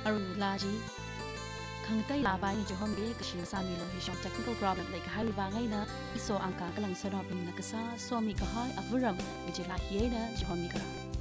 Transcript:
อรุลาจีขังใต้ลาบายในจะห้องเด็กกชิงสามีโลหิชอง technical problem เลยก็ให้บางไงนะอิโซอังกากำลังสนอบินนักษาสวมีก็ให้อวุรมกิจลาเฮียนะจะห้องมีกระ